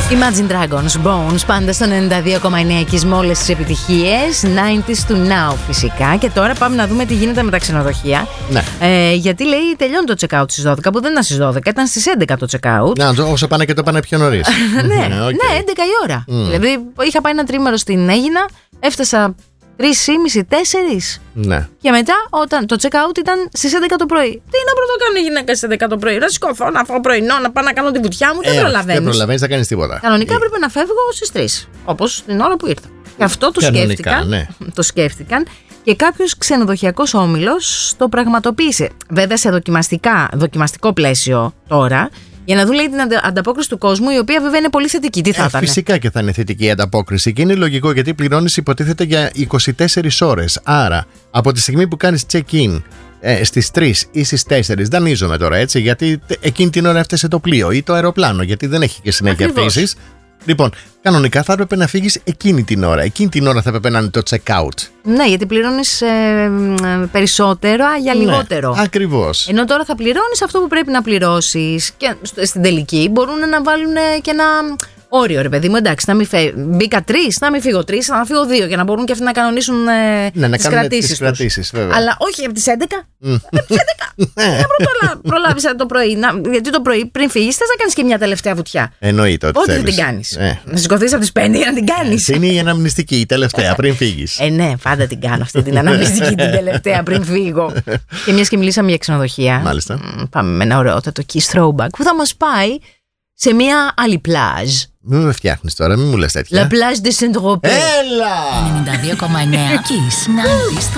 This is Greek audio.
Imagine Dragons, Bones, πάντα στο 92,9 εκεί με όλες τις επιτυχίες. 90s to now φυσικά. Και τώρα πάμε να δούμε τι γίνεται με τα ξενοδοχεία. Ναι. Γιατί λέει τελειώνει το check-out στις 12, που δεν ήταν στις 12, ήταν στις 11 το check-out. Να, όσο πάνε και το πάνε πιο νωρίς. Ναι, 11 η ώρα. Δηλαδή είχα πάει ένα τρίμερο στην Αίγινα, έφτασα 3:30-4. Ναι. Και μετά, όταν το check-out ήταν στις 11 το πρωί. Τι να πρώτο κάνω η γυναίκα στις 11 το πρωί? Να σηκωθώ, να φάω πρωινό, να πάω να κάνω τη βουτιά μου. Δεν προλαβαίνεις. Δεν προλαβαίνεις να κάνεις τίποτα. Κανονικά έπρεπε να φεύγω στις 3, όπως την ώρα που ήρθα. Και αυτό το σκέφτηκαν. Ναι. Το σκέφτηκαν και κάποιος ξενοδοχειακός όμιλος το πραγματοποίησε. Βέβαια σε δοκιμαστικό πλαίσιο τώρα. Για να δουν λέει, την ανταπόκριση του κόσμου, η οποία βέβαια είναι πολύ θετική. Τι θα ήταν? Φυσικά και θα είναι θετική η ανταπόκριση. Και είναι λογικό γιατί πληρώνεις υποτίθεται για 24 ώρες. Άρα, από τη στιγμή που κάνεις check-in στις 3 ή στις 4, δανείζομαι τώρα έτσι, γιατί εκείνη την ώρα έφτασε το πλοίο ή το αεροπλάνο, γιατί δεν έχει και συνέχεια πτήσεις. Λοιπόν, κανονικά θα έπρεπε να φύγεις εκείνη την ώρα. Εκείνη την ώρα θα έπρεπε να είναι το check-out. Ναι, γιατί πληρώνεις περισσότερο για λιγότερο. Ναι, ακριβώς. Ενώ τώρα θα πληρώνεις αυτό που πρέπει να πληρώσεις. Και στην τελική μπορούν να βάλουν και ένα όριο, ρε παιδί μου. Εντάξει, να μην μπήκα 3, να μην φύγω 3, να φύγω 2, για να μπορούν και αυτοί να κανονίσουν τις κρατήσεις. Βέβαια. Αλλά όχι από τις 11. Από τις 11. Να προλάβεις το πρωί. Γιατί το πρωί πριν φύγεις θες να κάνεις και μια τελευταία βουτιά. Εννοείται ότι δεν την κάνεις. Να σηκωθείς από τις 5 για να την κάνεις. Είναι η αναμνηστική, η τελευταία πριν φύγεις. Ναι, πάντα την κάνω αυτή την αναμνηστική την τελευταία πριν φύγω. Και μιας και μιλήσαμε για ξενοδοχεία. Μάλιστα. Πάμε με ένα ωραιότατο Kiss Throwback που θα μας πάει σε μια άλλη πλάζ. Μην με φτιάχνεις τώρα, μην μου λες τέτοια. La plage de Saint-Tropez. Έλα! 92,9 Kiss.